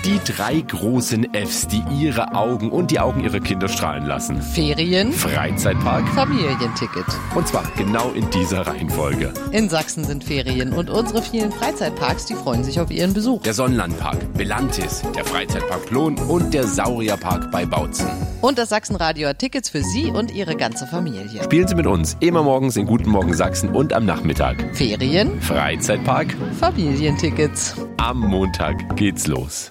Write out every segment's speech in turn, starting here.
Die 3 großen Fs, die ihre Augen und die Augen ihrer Kinder strahlen lassen. Ferien, Freizeitpark, Familienticket. und zwar genau in dieser Reihenfolge. In Sachsen sind Ferien und unsere vielen Freizeitparks, die freuen sich auf ihren Besuch. Der Sonnenlandpark, Belantis, der Freizeitpark Plon und der Saurierpark bei Bautzen. Und das Sachsenradio hat Tickets für Sie und Ihre ganze Familie. Spielen Sie mit uns immer morgens in Guten Morgen Sachsen und am Nachmittag. Ferien, Freizeitpark, Familientickets. am Montag geht's los.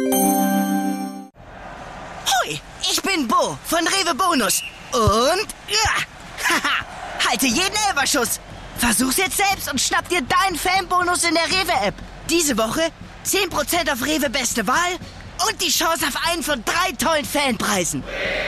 Hui, ich bin Bo von Rewe Bonus. Und haha, halte jeden Elferschuss. Versuch's jetzt selbst und schnapp dir deinen Fanbonus in der Rewe-App. Diese Woche 10% auf Rewe Beste Wahl und die Chance auf einen von 3 tollen Fanpreisen.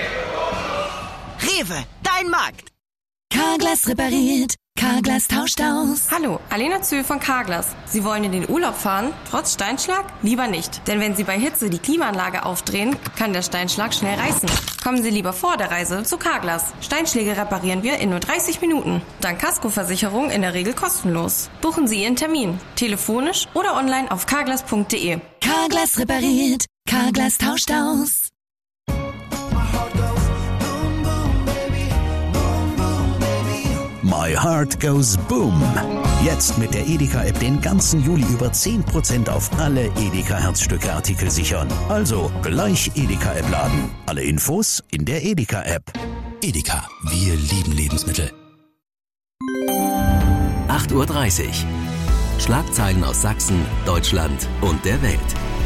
Rewe, dein Markt. Carglass repariert, Carglass tauscht aus. Hallo, Alena Zöhl von Carglass. Sie wollen in den Urlaub fahren, trotz Steinschlag? Lieber nicht, denn wenn Sie bei Hitze die Klimaanlage aufdrehen, kann der Steinschlag schnell reißen. Kommen Sie lieber vor der Reise zu Carglass. Steinschläge reparieren wir in nur 30 Minuten. Dank Kaskoversicherung in der Regel kostenlos. Buchen Sie Ihren Termin, telefonisch oder online auf carglass.de. Carglass repariert, Carglass tauscht aus. My Heart Goes Boom. Jetzt mit der Edeka-App den ganzen Juli über 10% auf alle Edeka-Herzstücke-Artikel sichern. Also gleich Edeka-App laden. Alle Infos in der Edeka-App. Edeka, wir lieben Lebensmittel. 8:30 Uhr. Schlagzeilen aus Sachsen, Deutschland und der Welt.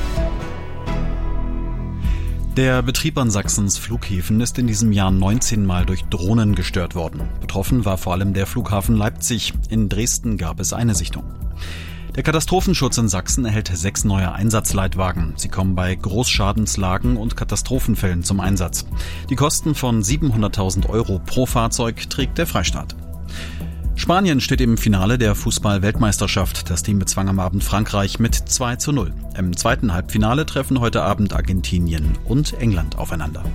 Der Betrieb an Sachsens Flughäfen ist in diesem Jahr 19 Mal durch Drohnen gestört worden. Betroffen war vor allem der Flughafen Leipzig. In Dresden gab es eine Sichtung. Der Katastrophenschutz in Sachsen erhält 6 neue Einsatzleitwagen. Sie kommen bei Großschadenslagen und Katastrophenfällen zum Einsatz. Die Kosten von 700.000 € pro Fahrzeug trägt der Freistaat. Spanien steht im Finale der Fußball-Weltmeisterschaft. Das Team bezwang am Abend Frankreich mit 2:0. Im zweiten Halbfinale treffen heute Abend Argentinien und England aufeinander.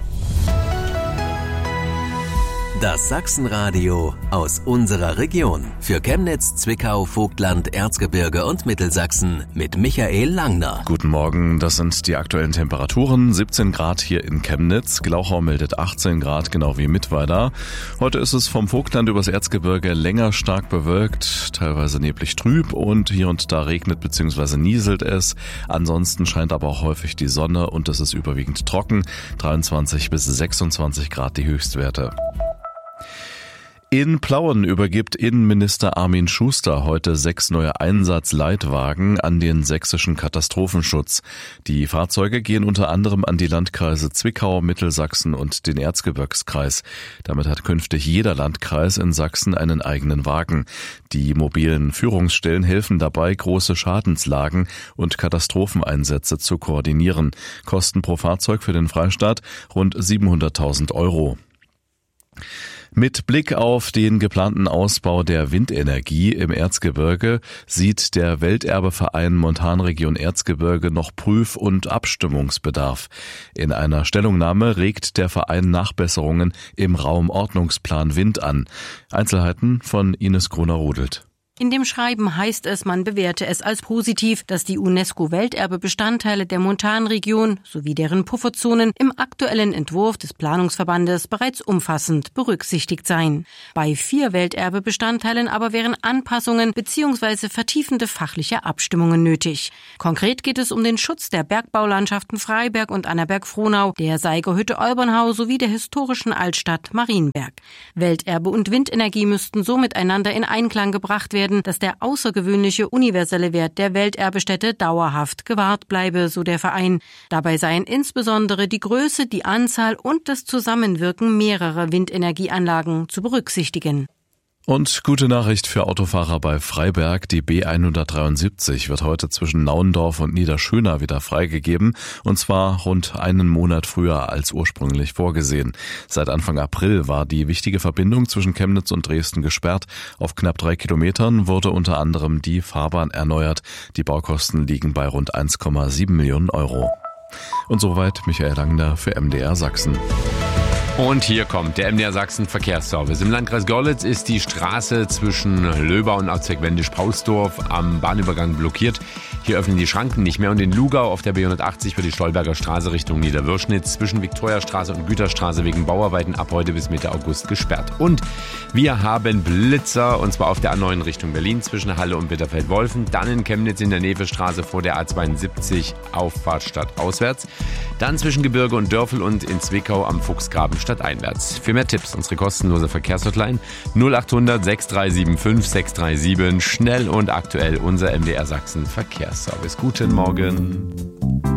Das Sachsenradio aus unserer Region. Für Chemnitz, Zwickau, Vogtland, Erzgebirge und Mittelsachsen mit Michael Langner. Guten Morgen, das sind die aktuellen Temperaturen. 17 Grad hier in Chemnitz. Glauchau meldet 18 Grad, genau wie Mittweida. Heute ist es vom Vogtland übers Erzgebirge länger stark bewölkt, teilweise neblig trüb und hier und da regnet bzw. nieselt es. Ansonsten scheint aber auch häufig die Sonne und es ist überwiegend trocken. 23 bis 26 Grad die Höchstwerte. In Plauen übergibt Innenminister Armin Schuster heute 6 neue Einsatzleitwagen an den sächsischen Katastrophenschutz. Die Fahrzeuge gehen unter anderem an die Landkreise Zwickau, Mittelsachsen und den Erzgebirgskreis. Damit hat künftig jeder Landkreis in Sachsen einen eigenen Wagen. Die mobilen Führungsstellen helfen dabei, große Schadenslagen und Katastropheneinsätze zu koordinieren. Kosten pro Fahrzeug für den Freistaat rund 700.000 €. Mit Blick auf den geplanten Ausbau der Windenergie im Erzgebirge sieht der Welterbeverein Montanregion Erzgebirge noch Prüf- und Abstimmungsbedarf. In einer Stellungnahme regt der Verein Nachbesserungen im Raumordnungsplan Wind an. Einzelheiten von Ines Gruner-Rodelt. In dem Schreiben heißt es, man bewerte es als positiv, dass die UNESCO-Welterbebestandteile der Montanregion sowie deren Pufferzonen im aktuellen Entwurf des Planungsverbandes bereits umfassend berücksichtigt seien. Bei 4 Welterbebestandteilen aber wären Anpassungen bzw. vertiefende fachliche Abstimmungen nötig. Konkret geht es um den Schutz der Bergbaulandschaften Freiberg und Annaberg-Frohnau, der Seigerhütte-Olbernhau sowie der historischen Altstadt Marienberg. Welterbe und Windenergie müssten so miteinander in Einklang gebracht werden, dass der außergewöhnliche universelle Wert der Welterbestätte dauerhaft gewahrt bleibe, so der Verein. Dabei seien insbesondere die Größe, die Anzahl und das Zusammenwirken mehrerer Windenergieanlagen zu berücksichtigen. Und gute Nachricht für Autofahrer bei Freiberg. Die B173 wird heute zwischen Nauendorf und Niederschöna wieder freigegeben. Und zwar rund einen Monat früher als ursprünglich vorgesehen. Seit Anfang April war die wichtige Verbindung zwischen Chemnitz und Dresden gesperrt. Auf knapp 3 Kilometern wurde unter anderem die Fahrbahn erneuert. Die Baukosten liegen bei rund 1,7 Millionen €. Und soweit Michael Langner für MDR Sachsen. Und hier kommt der MDR Sachsen Verkehrsservice. Im Landkreis Görlitz ist die Straße zwischen Löbau und Auzeck-Wendisch-Pausdorf am Bahnübergang blockiert. Hier öffnen die Schranken nicht mehr und in Lugau auf der B180 für die Stolberger Straße Richtung Niederwürschnitz zwischen Viktoriastraße und Güterstraße wegen Bauarbeiten ab heute bis Mitte August gesperrt. Und wir haben Blitzer und zwar auf der A9 Richtung Berlin zwischen Halle und Bitterfeld-Wolfen, dann in Chemnitz in der Nevestraße vor der A72 Auffahrt stadtauswärts, dann zwischen Gebirge und Dörfel und in Zwickau am Fuchsgraben stadteinwärts. Für mehr Tipps unsere kostenlose Verkehrshotline 0800 6375 637. Schnell und aktuell unser MDR Sachsen Verkehrsservice. Guten Morgen.